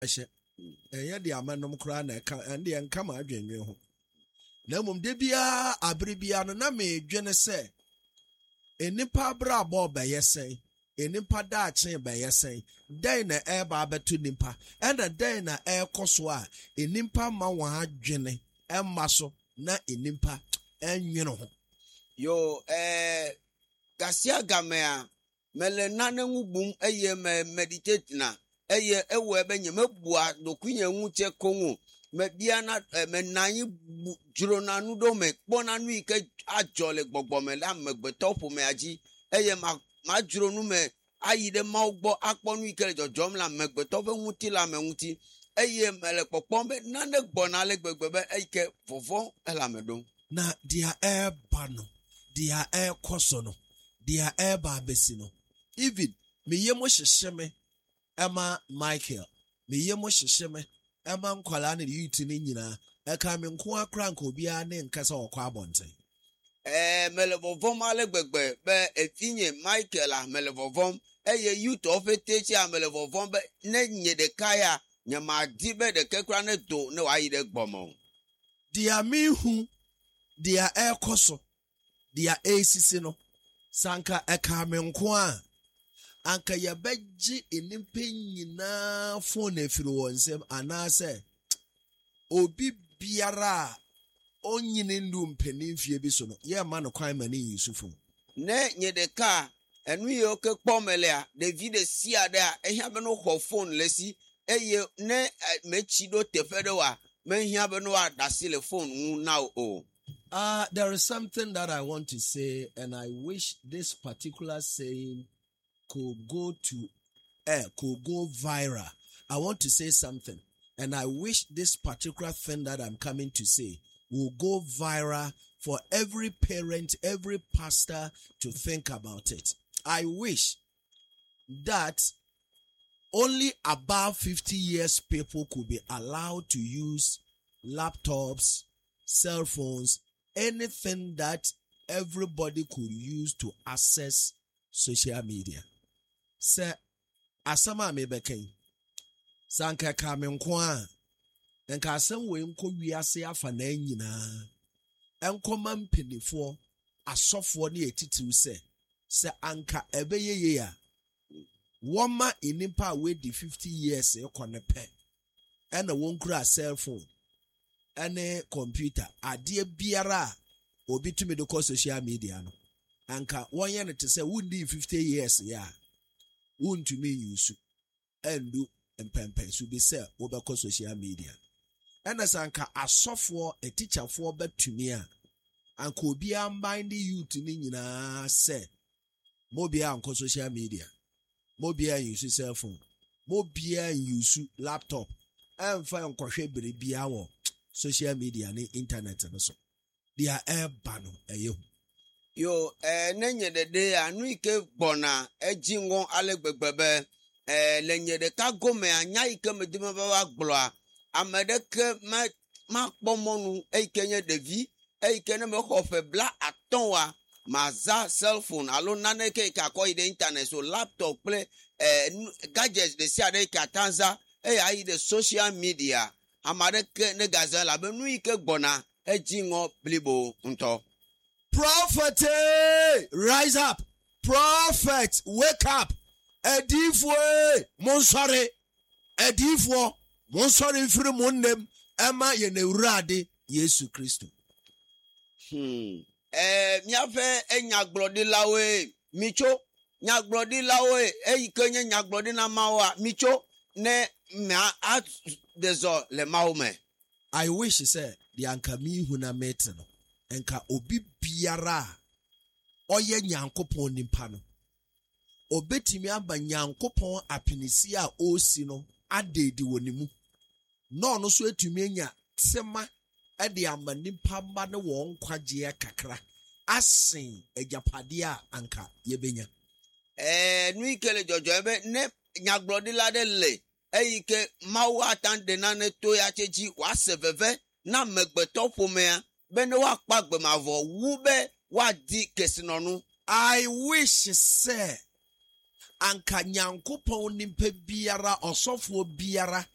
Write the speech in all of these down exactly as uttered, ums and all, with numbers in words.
ɛhyɛ ɛyɛ de amanom koraa na ɛka ɛnde ɛnka ma adwenwen ho na mmom de bia abere bia no na medwene sɛ enipa bra abɔ bɛyɛ sɛn enipa daakye bɛyɛ sɛn dɛn na ɛba abɛto nipa ɛna dɛn na ɛkɔ so a enipa ma wɔn adwene ɛma so na enipa ɛnwene ho yo eh gasia gamea mele nane ngubum eye me meditate na eye ewo ebe nye mebua dokunya nwuche konwo me bia na me nanyi juro na nu do me kpo na nu ike ajole gbogbo me la me gbetopo me aji eye ma ma juro nu me ayi de ma ugbo akpo nu ike jojom la me gbetopo nwuti la me nwuti eye mele popo me nane gbo na le gbegbebe ike vovo ela me do na dia eba no dia ekoso no dia eba abesi no even me yemo hyehye me ema Michael me yemo hyehye me ema nkwala na yuti ni nyina eka me nko akra nka obia ne nkasa okwa abonten eh melevovom ale gbegbe be efinye Michael a melevovom eye youth of etechi a melevovom be ne nye de kaya nyama di be de kekra ne do ne wa yi de gbomo dia mihu dia ekoso dia esisi no sanka eka me nko a anka yabegye enimpe nyina phone efiri wonsem anase obi biara onyine ndu mpeni mfie bi so no ye ma no kwan ma ne Yusufu ne nye de ka enu ye oke kpomele a David sia de a ehia be no ho phone lesi eye ne mechi do tefede wa me hia be no adase le phone now o uh there is something that I want to say and I wish this particular saying could go to eh could go viral. I want to say something and I wish this particular thing that I'm coming to say will go viral for every parent, every pastor to think about it. I wish that only above fifty years people could be allowed to use laptops, cell phones, anything that everybody could use to access social media. Sɛ asɛm a mebɛkan sɛ anka ka me nko a nka asɛm wei nkɔ wiase afa na nyinaa ɛnkɔma mpenifoɔ asɔfoɔ ne etitiw sɛ sɛ anka ɛbɛyɛ yie a wɔma enipa a wedi fifty years ɛkɔ ne pɛ ɛna wɔn kura cell phone ɛne computer adeɛ biara a obi tumi de kɔ social media no anka wɔnyɛ no te sɛ wundi fifty years ya wuntumi yusu ɛndu mpɛmpɛ so bi sɛ wobɛkɔ social media ɛna sɛ anka asɔfoɔ etichafoɔ bɛtumi a anka obi ambind youth ni nyinaa sɛ mobia ankɔ social media mobia yusu cell phone mobia yusu laptop ɛmfa nkɔhwɛ biribia wɔ social media ni internet no so dia ɛba no ɛyɛ hu yo eh nenye de de anu ike gbona ejingo ale gbegbebe eh lenye de ka gome anya ike medime ba gblo a amedeke ma ma kpomonu eikenye devi eikene me khofe bla atonwa maza cell phone alo naneke ka ko ide internet so laptop play eh gadgets de sia de ka tanza e ayi de social media amadeke ne gazela benu ike gbona ejingo blibo nto. Prophet, rise up. Prophet, wake up. Edifwe, monsore. Edifwo, monsore firi mondem. Ema yene urade Yesu Kristo. Hmm. Eh, miafe e nyaglodi lawe. Micho, nyaglodi lawe. E ikenye nyaglodi na mawa. Micho, ne mea at dezo le maume. I wish, say, the ankami huna metano. Enka obi biara oye nyankopon nimpa no obetimi aba nyankopon apinisi a osi no adedi wonimu no no so etumi anya tema e de ama nimpa ma ne won kwagye kakra asen agyapade a anka yebenya eh nu ikele jojo ebe ne nyaglodi lade le eyike mawa tande na ne to ya cheji wa seveve na megbeto pomea bene wa kpagbe mavo wube wa di kesinonu. I wish say anka nyankopon nimpe biara osofo biara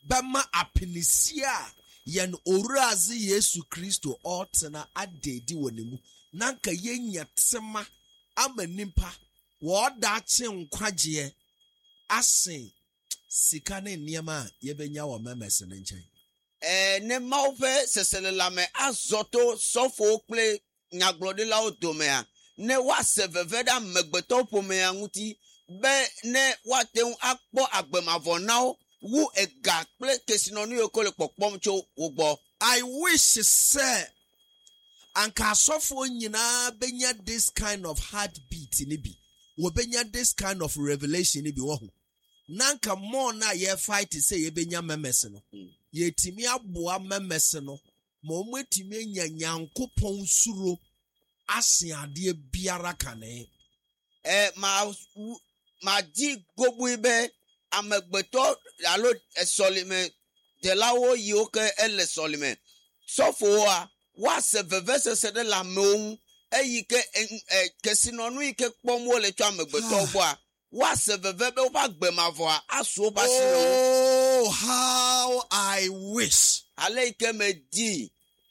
bɛma apinisia yen orazi Yesu Kristo otena adedi wɔ ne mu na nka yenya tsema ama nimpa wɔda kye nkwagye asen sika ne nneɛma yɛbɛnya wɔ memes ne nkyɛn. Eh, ne mauve seselelame azoto sofo kple nyaglode la odomea ne wa seveveda megbeto pomea nguti be ne wa te akpo agbemavonao wu ega kple kesinonu yokole pokpom cho wogbo. I wish say anka asofo nyina benya this kind of heartbeat ni bi wo benya this kind of revelation ni bi wo ho nanka more na ye fight say ye benya memes no ye timi aboa memes no ma omo timi anya nyankopon suro ase ade biara kane eh ma ma di gobu ibe amegbeto alo esolime de lawo yoke ele solime sofo a wa se vevese se de la meun eyike kesinonu ike kpomo le twa amegbeto bo a wa se vevebe ba gbemavo a aso ba sino. Oh, how I wish Ale ike me di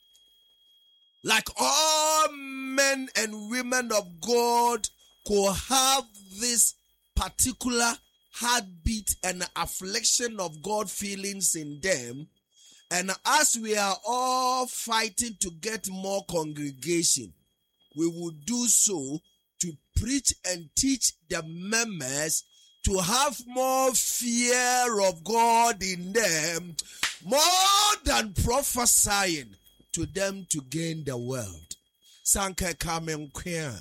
like all men and women of God could have this particular heartbeat and affliction of God feelings in them. And as we are all fighting to get more congregation, we will do so to preach and teach the members to have more fear of God in them, more than prophesying to them to gain the world. Sanke kamen kwea.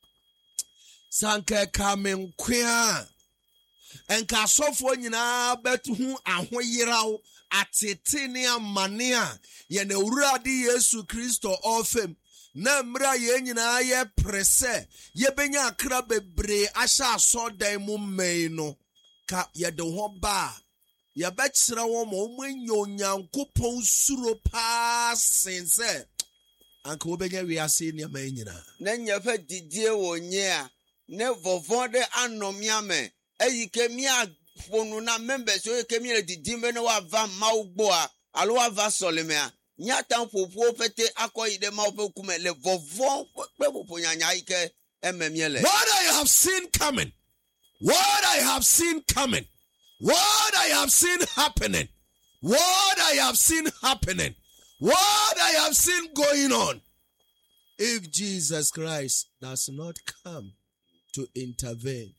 Sanke kamen kwea. Enka sofo nyina betu hu ahoyiraw atete ne amane a ye na urade Yesu Kristo ofem na mra ye nyina ye prese ye benya akra bebre ahya asodan mu mmɛn no ka ye de ho ba ye bɛkyerɛ wɔn ma wɔn anya onyankopɔn suro pa sense anka wo benya wiase ne ma nyina na nyafa didie wonye a ne vovon de anomia me eyike mi afonu na members o yike mi le didi me no wa va maugbo a alo wa va solime a nyata popo fete akoyi de ma ofe kume le vovon pe popo nyanya ike ememiele. What I have seen coming, what I have seen coming, what I have seen happening, what I have seen happening, what I have seen going on. If Jesus Christ does not come to intervene,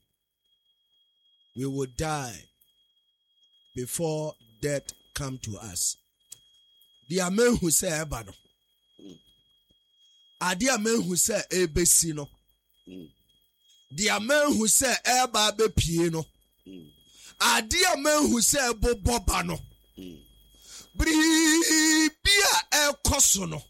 we will die before death come to us. The amen who say ebano. Adi amen who say ebesi no. The amen who say eba be pie no. Adi amen who say boboba no. Bribia e koso no.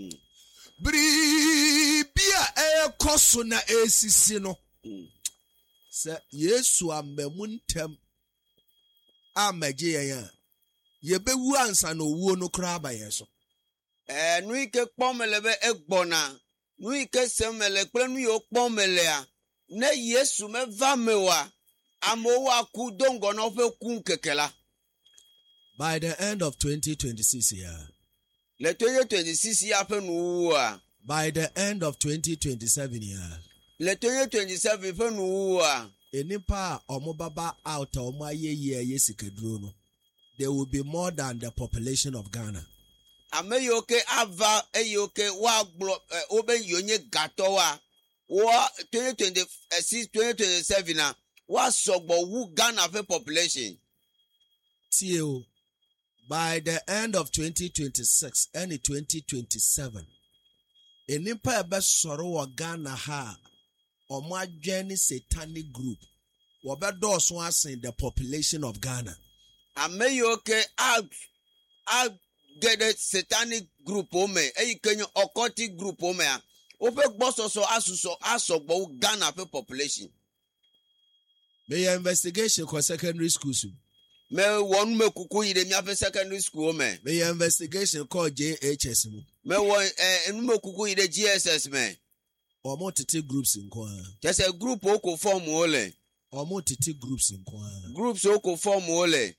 Bribia e koso na esisi no. Se Yesu ambemuntem amaje yan yebewu ansa no wuo no kra ba yeso eh nu ike kpomelebe egbona nu ike semele kple nu yo kpomele a ne Yesu me va mewa amowo aku dongo no fe kun kekela. By the end of twenty twenty-six year, le twenty twenty-six ya fe nu a by the end of twenty twenty-seven year, le twenty twenty-seven fe nu a enipa omobaba out omo ayeye yesikaduro no, there will be more than the population of Ghana. Ameyoke ava eyoke wa glo oben yonye gato wa wa twenty twenty-six twenty twenty-seven na wa sogbo wu Ghana fe population. Till by the end of twenty twenty-six and twenty twenty-seven, enipa ebe soro wa Ghana ha omo adwene satanic group wobedo so asen the population of Ghana. Ameyoke a a get a satanic group ome e kenyo occultic group ome a ofe gboso so asuso asogbo Ghana pe population. May your investigation for secondary schools. Me won me kuku yide mi ape secondary school ome. May your investigation called J H S. Me won eh enu me kuku yide G S S me. Or more titi groups in kwa. Just a group oko form ole. Or more titi groups in kwa. Groups oko form ole.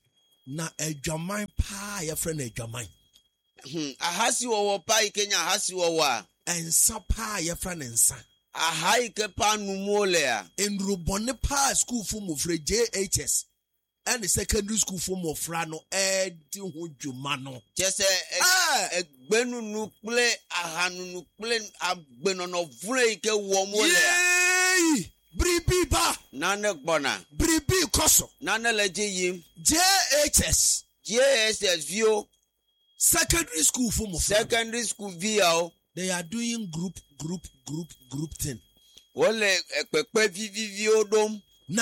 na adwaman pa ya friend adwaman. Hmm, ahasi wo pa ikenya ahasi wo a. Ensa pa ya friend ensa. Aha ike pa numole a. Enrubone pa school for mofre J H S. And the secondary school for mofrano edi ho dwuma no. Just a egbenu nukle ahanu nukle agbeno no vule ike wo mo le. Yay! Bribi ba. Nane gbona. Bribi koso. Nane leje yim. J H S. J H S vio. Secondary school for mofrano. Secondary school vio. They are doing group, group, group, group thing. Wole ekpepe vivi vio dom. Na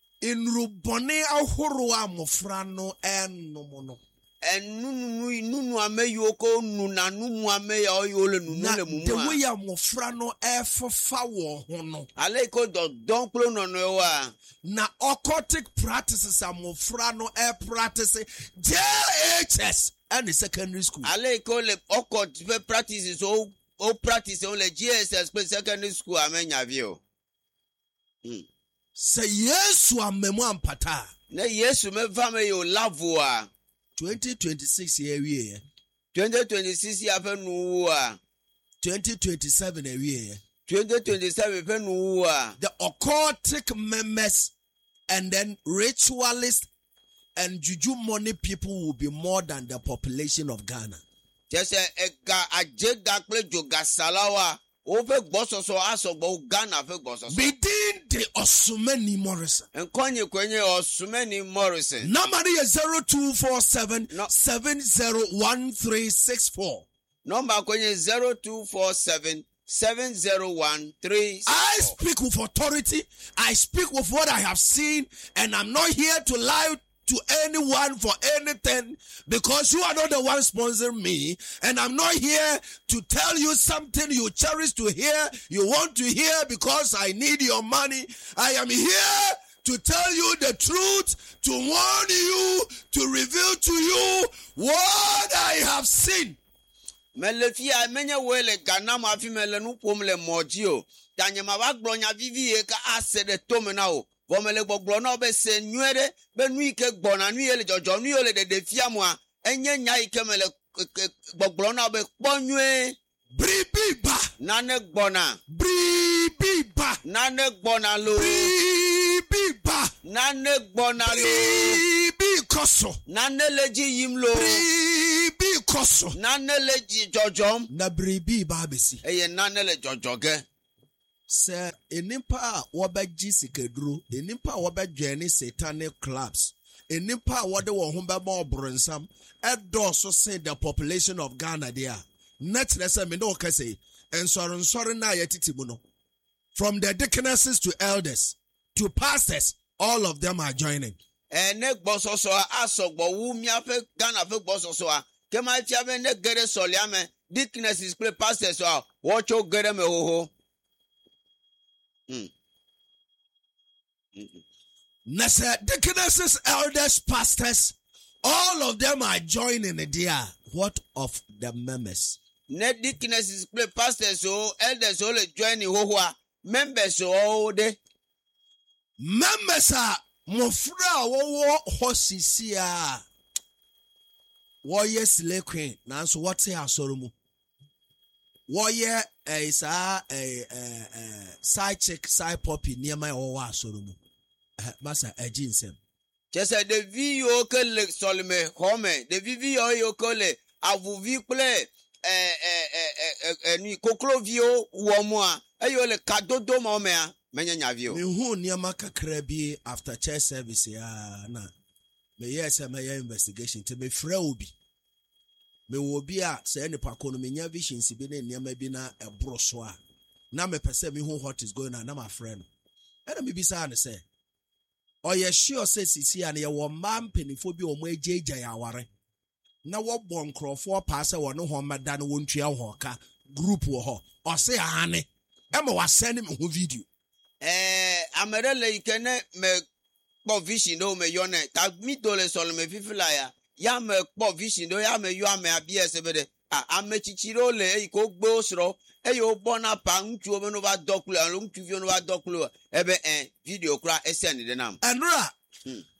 inrubone ahoro a mofra no enomo no. Enunu nunu ame yoko nuna numu ame ya oyole nunu le mumu. The way a mofra no efofa wo ho no. Ale ko do don klo no no wa. Na occultic practices a mofra no e practice J H S and the secondary school. Ale ko le occult practices o o practice on le J S S secondary school amenya vio. Hmm. Say yes to a memo ampata. Na Yesu me vame yo lavoa. twenty twenty-six year year. twenty twenty-six ya fe nuwa. twenty twenty-seven year. twenty twenty-seven fe nuwa. The occultic members and then ritualists and juju money people will be more than the population of Ghana. Just a ga ajega kle joga salawa. Over Bossoso Asobo Ghana for Bossoso. Within the Osumeni Morrison. And Konye Kwenye Osumeni Morrison. Number is zero two four seven seven zero one three six four. Number Kwenye zero two four seven seven zero one three six four. I speak with authority. I speak with what I have seen, and I'm not here to lie to anyone for anything, because you are not the one sponsoring me, and I'm not here to tell you something you cherish to hear, you want to hear because I need your money. I am here to tell you the truth, to warn you, to reveal to you what I have seen. Melefia menye wele Ghana mafi mele nu pomle mojio. Tanya mabaglonya vivi eka ase de tomenao. Vomele gbogbo na be se nwere be nu ike gbona nu yele jojo nu yele de defia mo a enye nya ike mele gbogbo na be ponwe Bribiba nane gbona Bribiba nane gbona lo Bribiba nane gbona lo Bribi koso nane leji yim lo Bribi koso nane leji jojom na Bribiba besi eye nane le jojoge. Sir, enipa a wabaji sikedru, enipa a wabadwene satanic clubs, enipa a wade wo ho bema obronsam, edo so say the population of Ghana there. Net lesa me no ka say, ensoro nsoro na yetiti mu no. From the deaconesses to elders to pastors, all of them are joining. Ene gbososo asogbo wu mi afe Ghana fe gbososo a kema ti ave ne gere soliame deaconesses play pastors a wo cho gere me hoho. Mm. Mm-mm. Nasa deaconesses, elders, pastors, all of them are joining the dear. What of the members? Ne deaconesses play pastors so elders all joining hoho members so de Members are mofra wo hosisia. Warrior slay queen. Nanso what say asoro mu. Warrior a sa a side chick side poppy near my owa asoro mu. Masa ejinsem. Just the video ke le solme home the video yo kole avuvi play eh eh eh eh ni koklovio wo mo a ayo le kadodo mo me a menya nyavio. Me hu niama kakra bi after church service ya na me yes me ya investigation te me frɛ obi me wo bi a sɛ nipa ko no me nya vision si bi na niama bi na ɛboro so a na me pɛ me hu what is going on na my friend ɛna me bi sa ne sɛ ɔyɛ sure sɛ sisi a ne yɛ wɔ mma mpanifo bi ɔmo agyeagya ya aware na wɔbɔ nkrɔfoɔ paa sɛ wɔne hɔ mmada no wɔntua hɔ ka group wɔ hɔ ɔse ane ɛma wasɛne me ho video. Eh, amere le ikene me po vision do me yone ta mi do le sol me fifila ya ya me po vision do ya me yo ame abia sebede ah ame chichiro le e ko gbe osro e yo bona pa ntu obe no ba doklu alo ntu vi no ba doklu ebe eh video kra ese ni de nam Enra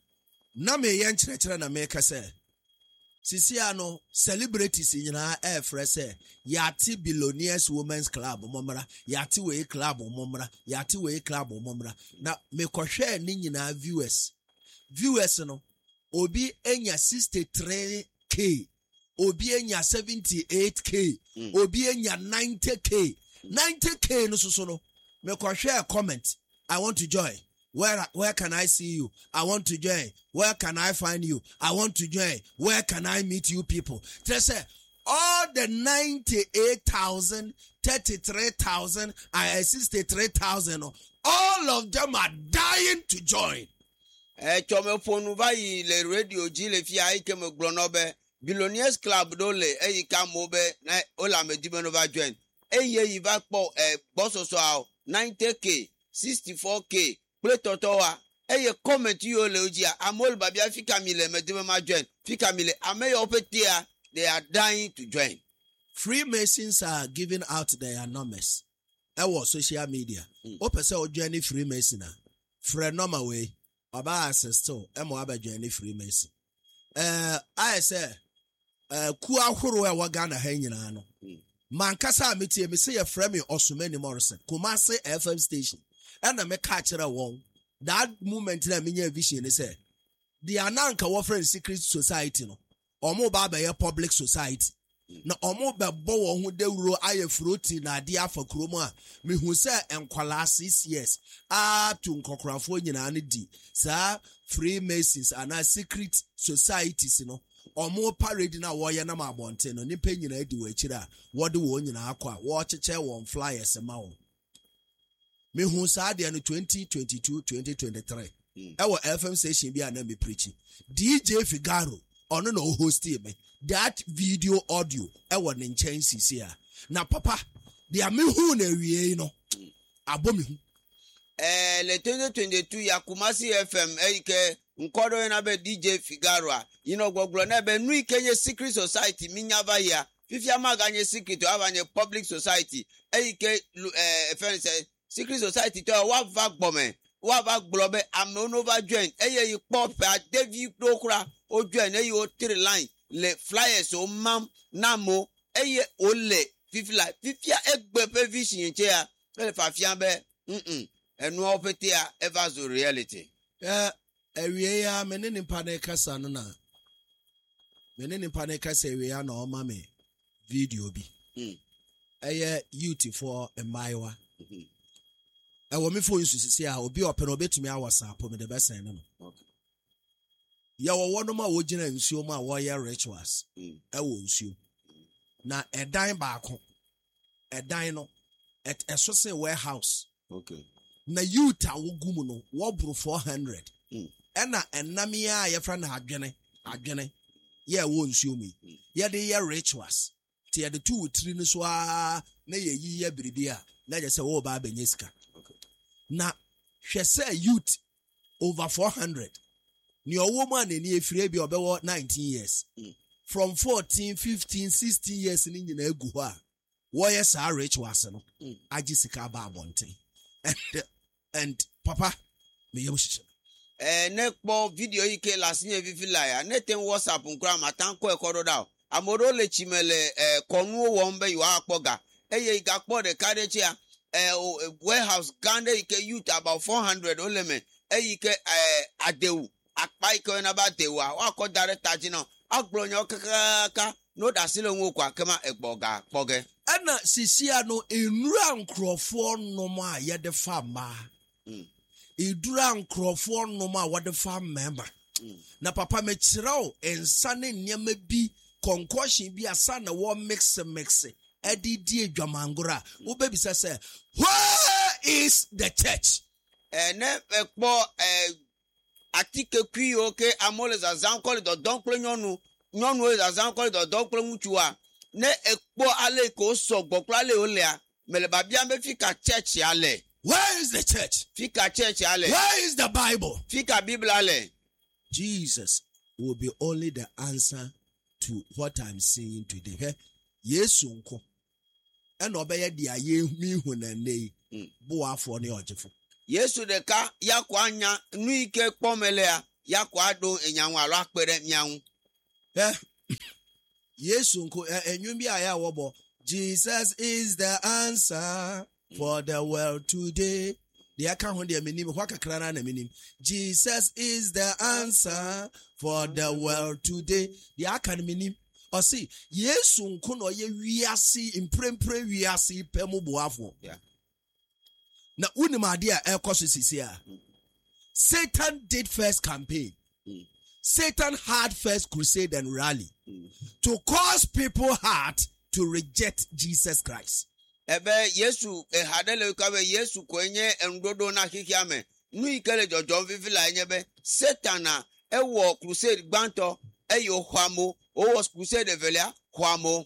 Na me yen kyerɛkyerɛ na meka sɛ sisi ano celebrities nyinaa ɛfrɛ sɛ yate billionaires women's club momra yate we club momra yate we club momra na mekɔhwɛ ne nyinaa viewers viewers no obi enya sixty-three k obi enya seventy-eight k mm. obi enya ninety k ninety k no so so no mekɔhwɛ comment I want to join. Where where can I see you? I want to join. Where can I find you? I want to join. Where can I meet you people? They say all the ninety-eight thousand, thirty-three thousand, and sixty-three thousand, all of them are dying to join. Eh, chome fonu vai le radio ji le fi ai ke me glonobe billionaires club do le e ka mo be na ola me di no va join. E ye yi va po eh boso so ninety k, sixty-four k. Play totowa eye comment you le ojia amol babia fika mile medime ma join fika mile ame yo petia they are dying to join. Freemasons are giving out their numbers. Ewo social media. O pese o join Freemason a frɛ number way aba assisto e mo aba join Freemason. Eh I say eh ku ahoro e wa Ghana ha nyina no. Mankasa metie me say ye frɛ me Osumani Morrison. Kumasi F M station. And I make catch a wong. That moment na minya vision is say the ananka wofren secret society no. Omo ba be public society. Na omo be bo ho dewuro aye fruity na ade afa kromo a me hu say enkwala six years up to nkokrafo nyina ne di. Sa Freemasons and secret societies no. Omo parade na wo ye na mabonte no nipa nyina di wo akira wo de wo nyina akwa wo cheche won flyers ma wo. Me hu sa de no twenty twenty-two twenty twenty-three mm. Ewo F M station bi na me preaching D J Figaro ono na host me that video audio ewo ne nchen sisi a na papa de me hu na wie no mm. abo me hu eh le twenty twenty-two ya Kumasi F M eike nkodo na be D J Figaro a you know goglo na be nu ikenye secret society minyava ya fifia maganye secret abanye public society eike eh friend say secret society to wa va gbome wa va globe am over join eye yi pop a David dokura o join eye o three line le flyers o mam namo eye o le fifty like fifty egbe vision che a le fa fia be mm enu opete a ever zo reality eh ewie ya mene ni pa na kasa no na mene ni pa na kasa ewie ya na o ma me video bi mm eye youth for emaiwa mhm ewo me phone sisi a obi opere obetumi awasa me de besen no okay ya wo wono ma wo gina nsuo ma wo ye rituals ewo nsuo na edan baako edan no et eso se warehouse okay na youth a wo gumu no wo bro four hundred ena enam ya ye fra na adwene adwene ye wo nsuo mi ye de ye rituals ti ye de two three no so a na ye yi ye biribia na je se wo ba benyesika na hwese youth over four hundred ni owo man ni efire bi obewo nineteen years mm. from fourteen fifteen sixteen years ni nyina egu ho a wo yes are rich was no mm. agisika ba abonten and and papa me yem hye eh ne po video ike last year vivi liar ne ten WhatsApp nkura matanko ekodo da amoro le chimele eh konu wo mbe yo akpoga eye igakpo de kadechia Uh, warehouse Ganda ike youth about four hundred oleme ike uh, adewu akpa ike na ba dewu wa ko director jina agbronyo kakaka no da sile nwo kwa kema egboga kpoge ana sisia no enura nkrofo nom a ye de fa ma mm. edura nkrofo nom a wo de fa member mm. na papa me kirao ensa ne nyema bi concoction bi asa na wo mix mix edidi edwamangora wo baby say where is the church eh ne ekpo eh atike kwi oke amole za zankole do donkle nyonu nyonu za zankole do donkle mutua ne ekpo ale ko so gbokla le olea mele babia me fika church ale where is the church fika church ale where is the bible fika bible ale Jesus will be only the answer to what I'm saying today. Hey, Yesu nko. Eno obeye dia ye mihu na nei. Bo afo ne ojefo. Yesu de ka yakwa anya nu ike kpomelea ya kwa do enyanwa alo akpere miawu. Eh, Yesu nko enwum bi aya wobo. Jesus is the answer for the world today. The account de minim hwa kakra na na minim. Jesus is the answer for the world today. The account minim. O see, Yesu nko no ye wiase imprempre wiase pemu boafo. Yeah. Na unim ade a ekoso sisi a. Satan did first campaign. Mm. Satan had first crusade and rally Mm. to cause people heart to reject Jesus Christ. Ebe Yesu e hadele ka be Yesu kwenye endodo na kikiame. Nu ikele jojo vivila nyebe Satana e wo crusade gbanto e yo hwamo o was crusade velia hwamo.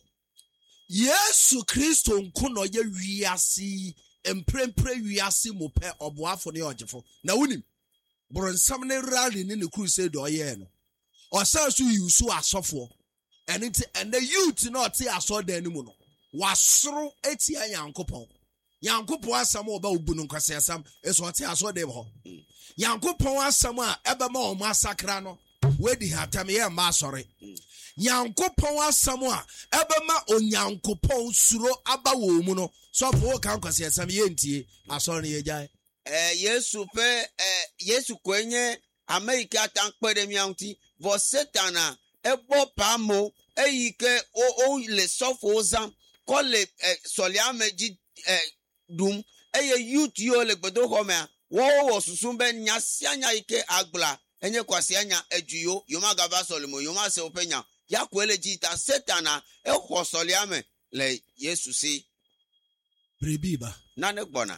Yesu Kristo nkono ye wiase emprempre wiase mo pe oboafo ne ogefo. Na wunim bronsam ne rally ne ne crusade oye no. Osa so yusu asofo. And it and the youth not say aso dan mu no. Wasoro etia Yankopon. Yankopon asam oba obu no nkwase asam eso te aso dem ho. Yankopon asam a ebe ma o masakra no. We di hatam ye ma sori. Yankopon asam a ebe ma onyankopon suro aba wo mu no. So for kan kwase asam ye ntie aso ne ye jai. Eh Yesu pe eh Yesu kwenye America tankpere mianti vo Satana ebo pamo eyike o o le sofo zam ko le eh, soliameji eh, dum eye youth yo le gbodo homa wo wo susun be nya sianya ike agbla enye kwase anya ejuyo yoma gaba solimo yoma se openya ya kwele jita Satana e ho soliame le Yesu si Bribiba. nane gbona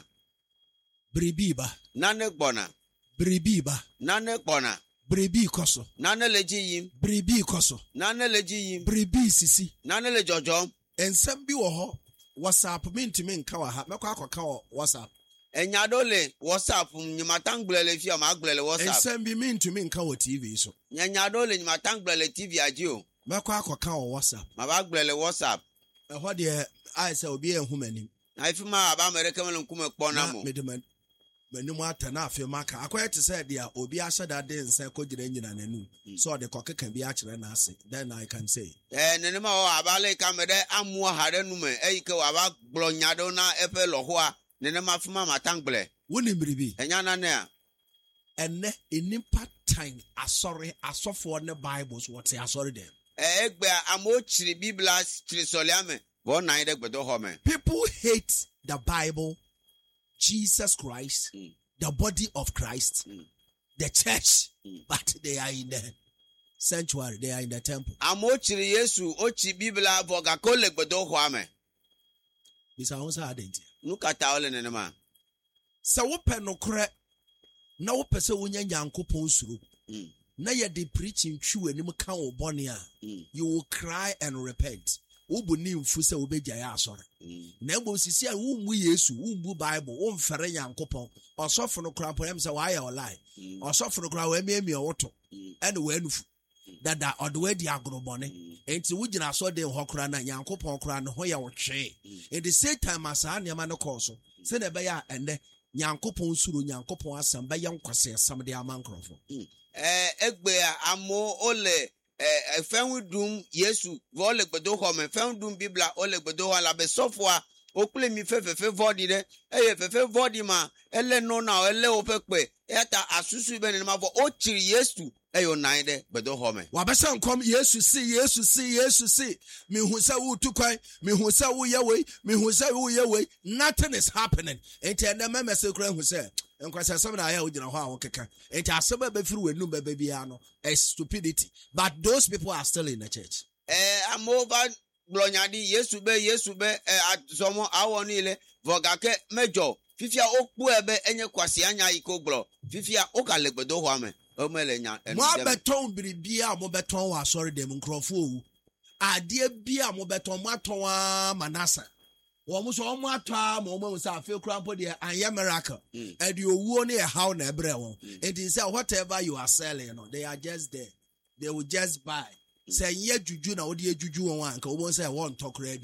Bribiba. nane gbona Bribiba. nane gbona Bribi koso. nane leji yim Bribi koso. nane leji yim Bribi sisi. nane le jojo Ensem bi wo ho. WhatsApp me ntimi nka wa ha. Mekwa akoka wo WhatsApp. enyadole WhatsApp nyimatangbele fi ama agbele WhatsApp Ensem bi me ntimi nka wo T V so. enyadole nyimatangbele T V agio Mekwa akoka wo WhatsApp. ma ba agbele WhatsApp Eho de ai se obi ehum anim. na ifima aba America mele nkume kpona Na mo me de man. Manim ata na afi maka. Akoye te say dia obi ahyeda de nsa kogire nyina nanu. So de kokeka bi a kire na ase. Then I can say. eh nenema o abale kamede amu hare nume eyike wa ba glonyado na efe loho a nenema fima matangbele Woni bribi. enyana ne a Ene enipa time asori asofo ne Bibles what say asori dem. eh egbe amo chiri biblia chiri soliame bo na ide gbedo home People hate the Bible, Jesus Christ, Mm. the body of Christ, Mm. the church, Mm. but they are in the sanctuary, they are in the temple. amo chiri Yesu ochi biblia voga kole gbedo home Bisa won sa adenti. nukata ole nenema Sa wo pe no kre na wo pe se wonya Nyankopon suro. Mm. Na ye de preaching twu anim ka wo bone a, Mm. you will cry and repent. Wo boni mfu se wo begya ya asore. Mm. Na ebo sisi a wo mu Yesu, wo mu Bible, wo mfere Nyankopon. Osofo no kra pon em se wa ya olai. Mm. Osofo no kra wa emiemi owoto. Mm. Ene wa anufu. Dada odwe di agrobone. Enti wo gina so de ho kra na Nyankopon kra no ho ya wo twe. At the same time asa ne ma no koso. Se na be ya ene Nyankopon suro Nyankopon asam be ya nkwase asam de amankrofo. eh egbe a amo ole eh efenwudum Yesu vo le gbedo home efenwudum biblia ole gbedo wa la be sofo okule mi fefefe vodi de eye fefe vodi ma ele no na ele opepe eta asusu be ne ma vo o chiri Yesu eyo nan de gbedo home Wa be se nkom Yesu si Yesu si Yesu si me hu se wo tu kwan me hu se wo ye we me hu se wo ye we nothing is happening. Enti ene me mese kra hu se nkwase asem na ya wo gina ho a wo keka. Enti asem be firi wenu be be bia no is stupidity, but those people are still in the church. eh amo va glonyadi Yesu be Yesu be eh asomo awon ile voga ke mejo fifia okpu ebe enye kwase anya iko glo fifia okale gbedo home o mele nya Mo abeton biribia mo beton wa sorry dem nkrofo owu. Ade bia mo beton mo aton a Manasa. Wo mo so mo atwa mo mo say afi krampo de anya miracle. Mm. E de owuo ne how na ebre won. It is say whatever you are selling, you know, they are just there. They will just buy. Say ye juju na wo de juju won anka wo say won tokra bi.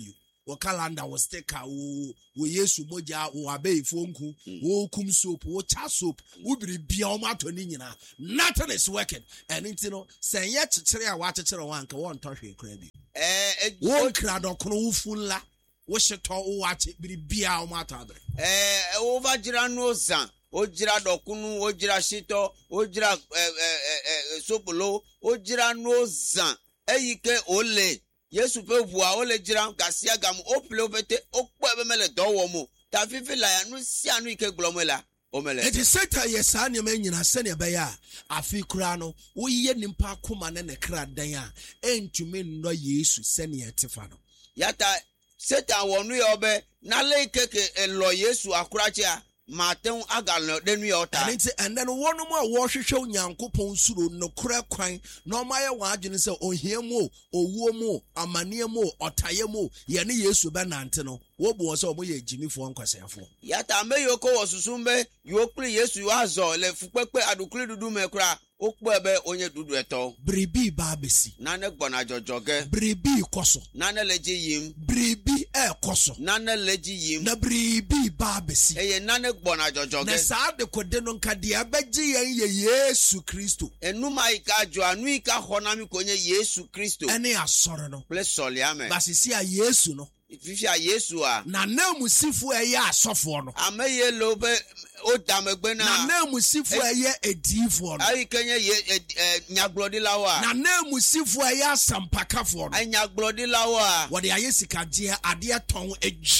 wo calendar wo sticker wo wo Yesu moja wo abey fonku wo kum soap wo cha soap wo bibia o mato ni nyina. Nothing is working. And it no say ye chekere a wa chekere wan ka won tohwe kra bi. Eh wo kra dokono wo funla wo sheto wo wache bibia o mato abre. Eh over jira no zan. Ojira dokunu, ojira shito, ojira eh, eh, eh, sobolo, ojira no zan. Eyike ole. Yesu pe vua ole jira gasia gamu ople opete okpo ebemele dowo mu. Ta fifi la ya nu si anu ike glomela. Omele. It is Satan yes an ye men nyina sene be ya afi kura no wo ye nimpa akoma ne ne kra dan a entumi no Yesu sene etefa no. Yata Satan wonu ye obe na le keke elo Yesu akurache a Martin agal den we ota. And then one more worship Nyankopon suro no kura kwan no maye wa adwene se ohia mu owuo mu amane mu otaye mu ye ne Yesu be nante no wo bo se omo ye jimifo nkwasefo. Yata me yoko wosusumbe yokuri Yesu azo le fukpepe adukuri dudu me kura okpo ebe onye dudu eto. Bribi ba besi. Nane gbona jojoge. Bribi koso. Nane leji yim. Bribi e koso. Nane leji yim. Na bribi ba besi. Eye nane gbona jojoge. Na sa de kode no nka de abeji yen ye Yesu Kristo. Enuma ika jo anu ika hona mi konye Yesu Kristo. Ene asore no. Ple soli ame. Basisi a Yesu no. Fifi a Yesu a. Na na musifu eye asofo no. Ameye lobe o damegbe na. Na na musifu eye edifo no. Ayi kenye ye nyaglodi lawa. Na na musifu eye asampakafo no. Ayi nyaglodi lawa. Wode aye sikaje ade ton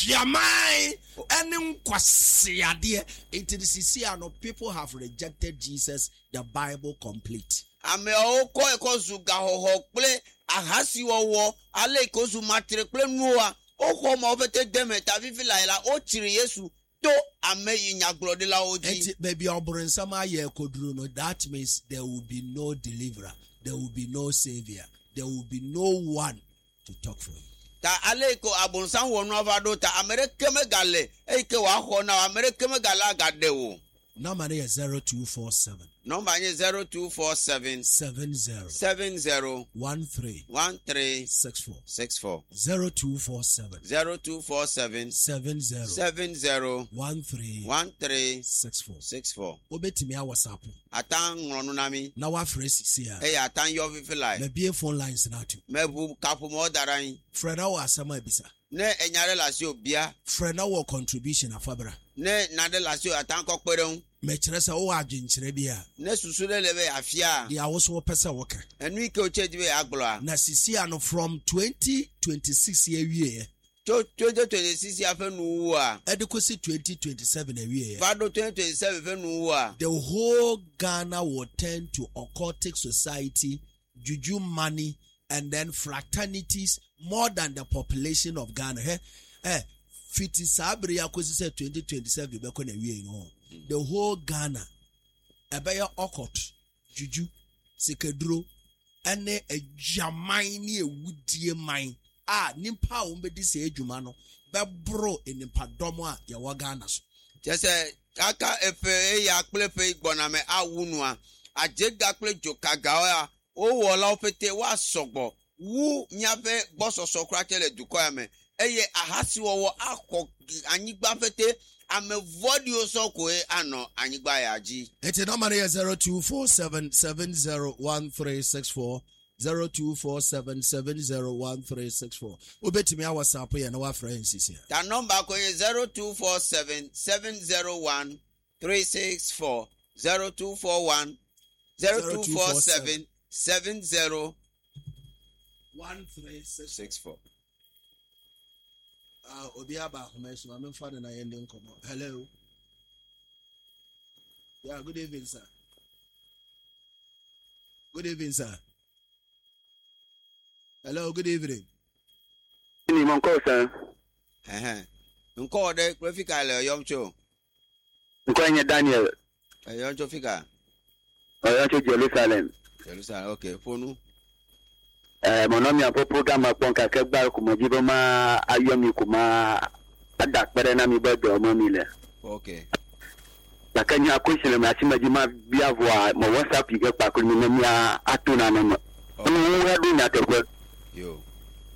ejiaman ene nkwase ade. It is sisi ano people have rejected Jesus, the Bible complete. Ame o ko ekozu gahoho ple ahasi wowo ale ikozu matre ple nuwa o ko mo fete deme ta fifi la ila o chiri Yesu to ame yinyaglode la oji. Enti baby obrensam aye koduru no, that means there will be no deliverer, there will be no savior, there will be no one to talk for you. Ta ale ko abonsan wonu avado ta amerike me gale e ke wa ho na amerike me gala gade wo. Number is zero two four seven. Number is zero two four seven seven zero seven zero one three one three six four six four zero two four seven zero two four seven seven zero seven zero one three one three six four six four. Obetimi a WhatsApp. Atan ngonu nami. Na wa fresh si a. Eh atan yo fifi lai. Na bie phone lines na tu. Mebu kapu mo daran. Freda wa asama ebisa. Ne enyare lasio bia. Freda wa contribution afabra. Ne nade lasio atan kokpere me kyerɛ sɛ wo adwenkyerɛ bi a ne susu le lebe afia ya wo so pɛ sɛ wo ka enu ike ocheji be agboa na sisi ano from twenty twenty-six ye wie to twenty twenty-six ya fe nu a edikosi twenty twenty-seven ye wie fado twenty twenty-seven fe nu a the whole Ghana will turn to occultic society, juju money, and then fraternities more than the population of Ghana. Eh eh fifty sabri akosi say twenty twenty-seven be ko na wie no. The whole Ghana, ebaya occult, juju, sekedro, ene a jamani a woodie mine. Ah, nimpa umbedi se ejumano, be bro in nimpa domoa ya waganas. Just a kaka efe ya klefe boname a wunua, a jega kle jokagawa, o wala opete wa sogbo, wu nyabe bosso socratele dukoyame, eye ahasi wo akok anyigba fete. I'm a vodio so kwe ano anyigba yaji. It's a number here zero two four seven seven zero one three six four zero two four seven seven zero one three six four. Ubetimi a WhatsApp ya na wa friends here. That number ko zero two four seven seven zero one three six four zero two four one zero two four seven seven zero one three six four. Uh, Obiaba, I'm father and I ending come. Hello. Yeah, good evening, sir. Good evening, sir. Hello, good evening. Good evening, sir. Eh, Unko de graphical yomcho. Unko Daniel. Yomcho fika. Yomcho Jerusalem. Jerusalem, okay. Fonu. Eh, monomi apo program akon ka kegba ko mojibo ma ayomi ko ma adakpere na mi bedo mo mi le. Okay. La kanya ko sele ma si majima bia voa mo WhatsApp ige pa ko mi na mi atuna na mo. Mo wa do na te ko. Yo.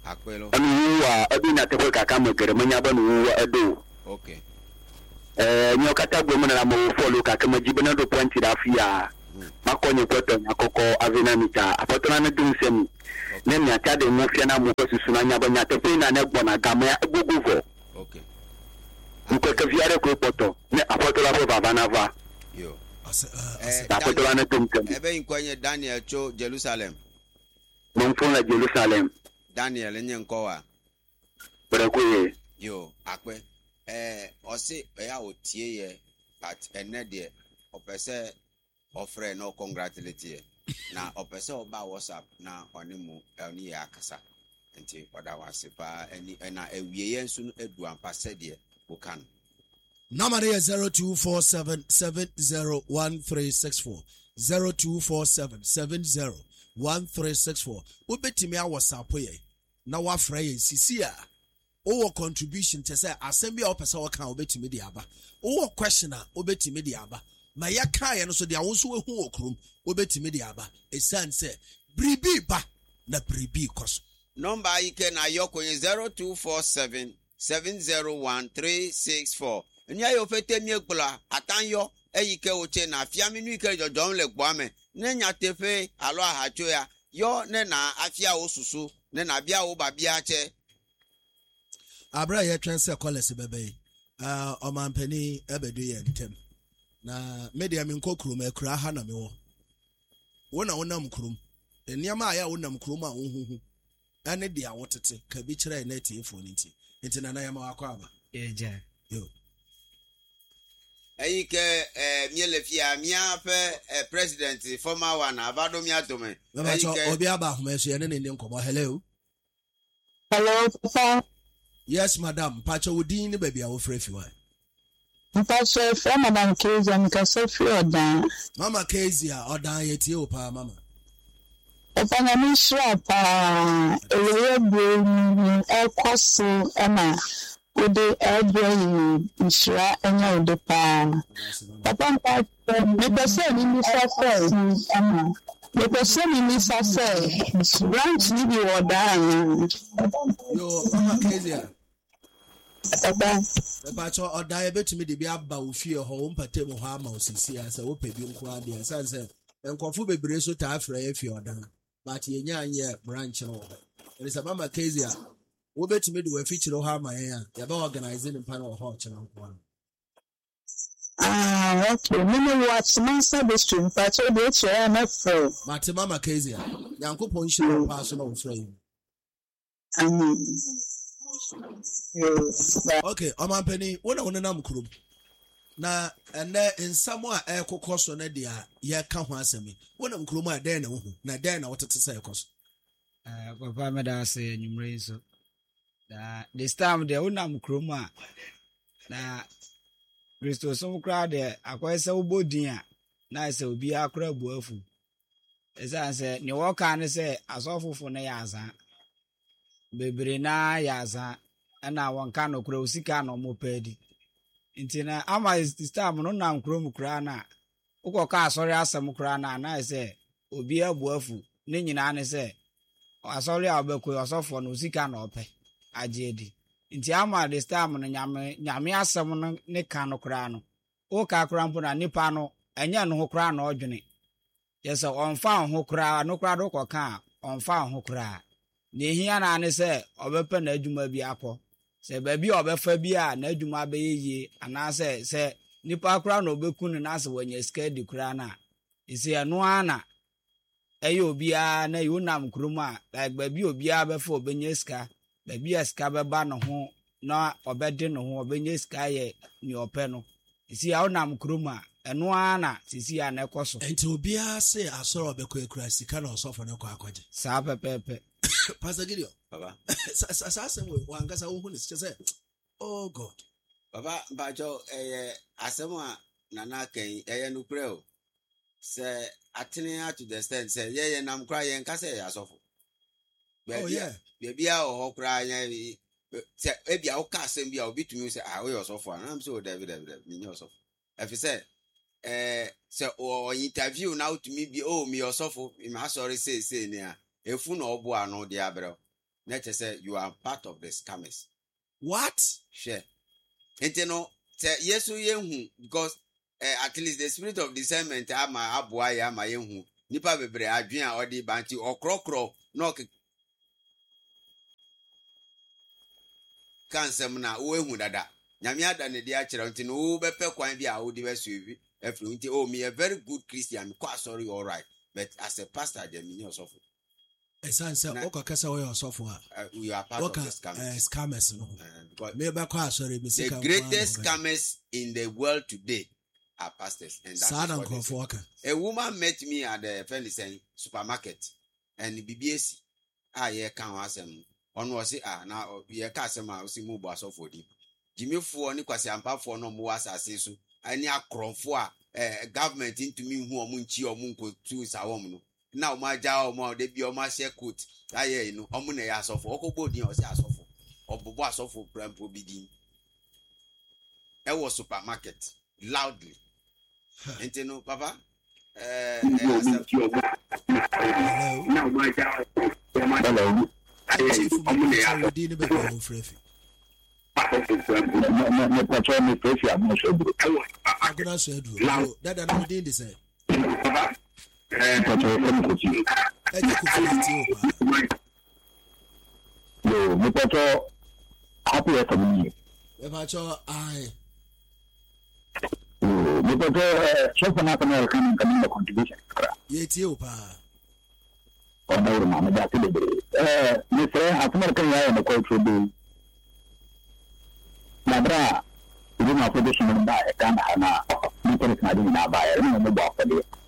Akwelo. Anu wa abi na te ka ka magere manya ba no wa edo. Okay. Eh nyo kata gbo mo na mo follow ka ka majibe na do point da afia. Makonye kweto nyakoko avena mita apotona na dum sem. Ne mi ata de mo fia na mo susu na nya ba nya te pe na ne gbo na ga ma guguvo. Okay. Nko ka viare ko poto ne apotola bo baba na va. Yo. Ase Eh, Apotola na dum sem. ebe nkwenye Daniel Cho Jerusalem. Mo mfo na Jerusalem. Daniel nye nkowa. Bere ko ye. Yo, akwe. Eh, osi eya otie ye but ene de opese ofre no congratulate ye. Na opese oba WhatsApp na onimu oni ya akasa. Nti oda wase pa eni na ewie ye nso edu ampa sede wo kan. Number is zero two four seven seven zero one three six four. zero two four seven seven zero one three six four. Ubetimi a WhatsApp ye. Na wafra ye sisi a. Owo contribution te say asem bia opese wo kan obetimi di aba. Owo question a obetimi di aba. Ma ya kan ye no so dia wo so ehu okrum obetimi di aba. Esan say bribi ba na bribi koso. Number ike na yoko ye zero two four seven seven zero one three six four. Nya yo fete mi ekpla atanyo eyike oche na afia minu ike jojom le gbame ne nya tefe alo ahacho ya yo ne na afia osusu ne na bia wo ba bia che Abra ye transfer college bebe uh omampani ebedu ye ntem na media mi nkokrum ekura ha na me wo wona wonam krum eniama aya wonam krum a wohuhu ane dia wotete ka bi kire na tiefo nti nti na na yama wakọ aba eja yo eyike eh miele fia mia fe eh, president former one abado mi atome mama cho obi aba ahoma so ye ne ne nkomo. Hello. Hello, sir. Yes madam, pacho wodin ne baby a wo frɛ fi wa. Mpacho from Madam Kezi am ka so free odan. Mama Kezia odan ye tie o pa mama. Opa na mi shira pa ewe bro ni ekoso ema ode ebro ni shira enya ode pa. Papa mpa me pese ni mi sa se ema. Me pese ni mi sa se branch ni bi odan. Yo mama Kezia. Papa Pacho odan ye betumi de bi aba wo fie ho wo mpate mo ho ama osisi asa wo pe bi nko ade asa nse enkofu bebre so ta afra ye fie odan. But ye nya anye branch no. There is a mama Kezia. Wo betumi de wo feature ho ama ye ya. Ya ba organizing in panel ho chana nko. ah okay me me watch Mansa district Mpacho de chere na fro. Mate mama Kezia. Yankopon hire pa so na wo fra yi. Um, yes, Okay, omampani wona wona nam krum. Na ene nsamo a ekokọ so na dia ye ka ho asemi. Wona mkrum a den na wo na den na wotete sai ekoso. eh papa me da se nyumre so da this time de unam kroma na Christo so kra de akwese ubodin a na se obi akra buafu esa se ne wo ka ne se asofofo na ya azan bebre na ya azan ana wonka no kra osika no mo pedi ntina ama this time no nam krom kra na ukoka asori asem kra na na se obi abuafu ne nyina ne se asori abekwe osofo no osika na ope agedi nti ama this time no nyame nyame asem no ne ka no kra no o ka kra mpo na nipa no enya no ho kra na odwene yesa onfa ho kra no kra do koka onfa ho kra ne hia na ne se obepe na adwuma bi akọ se ba bi obefa bi a na adwuma be yeye ana se se nipa kra na obeku ne na se wanya ska di kra na isi anu ana eyo obi a na yonam kroma like ba bi obi a befa obenya ska ba bi ska be ba no ho na obede no ho obenya ska ye ni ope no isi a onam kroma enu ana sisi a na ekoso Enti obi a se asoro obekọ ekura sika na osofo na kwa akwaje. sa pepepe Pastor Gideon. baba Sa sa asem we wangasa wo hu ne se oh God. baba bajo eh asemo a nana kan eh no pre o se atene to the extent say ye ye nam kra ye nka se asofo Oh yeah. baby a ho kra ye se e bia wo ka asem bia obi tumi say ah we asofo am say o David David me nye asofo efi say eh se o interview na utumi bi oh me asofo me ha sorry say say ni a efu na obo ano de abrɛ Let us say you are part of the scammers. What? Share. And you know, yes, we because uh, at least the spirit of discernment ama aboa ya ma yehu. Nipa bebre adwen a odi banti okrokro no kansem na wo ehu dada. Nyame ada ne dia kire nti no wo bepe kwan bi a wo di besuevi. Efro nti oh me a very good Christian. Quite sorry, all right. But as a pastor, the meaning of Esan say o kasa we osofo a we are part Oka, of the scammers. Uh, scammers no. Uh, Me ba kwa sorry me the greatest scammers in the world today are pastors, and that's Sad what they say. A woman met me at the Felicien supermarket, and B B S ah yeah can wasem on was ah now ye kasema o si mu bo asofo di Jimmy fo ni kwase ampa fo no mo asase so ani akrofo a eh government ntumi hu omu nchi omu nkotu sawom no na o ma ja o ma de bi o ma share coat aye no omu na ya asofo okogbo din o si asofo obobo asofo prampo bidin e wo supermarket loudly enti no papa eh Hello. Hello. Chief Minister Dini be go frefi. Me pacho me prefi amo so duro. Aguna so edu. Dada no din dey say. Eh pacho em ko ti. E je ko fi ti o. Yo, me pacho happy for me. E pacho ai. Yo, me pacho so for na kana kan kan na contribution. Ye ti o pa. Ona ur mama da ti de. Eh, me tre atmar kan ya na ko chudu. Nabra, ini ma production ba e kan ana. Ni ko na din na ba ya ni mo ba fa de.